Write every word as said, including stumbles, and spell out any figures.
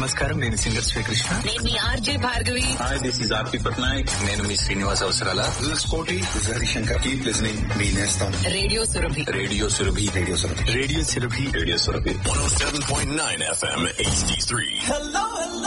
నమస్కారం, నేను సింగర్ శ్రీకృష్ణ. నేను మీ RJ Bhargavi. Hi, this is ఆర్పి పట్నాయక్. నేను మీ శ్రీనివాస్ అవసరాల. కోటి హరిశంకర్. కీప్ లిజనింగ్ మీ నేస్తం radio Surabhi. Radio Surabhi. Radio Surabhi. Radio Surabhi. Radio Surabhi. one oh seven point nine F M H D three. Hello, hello.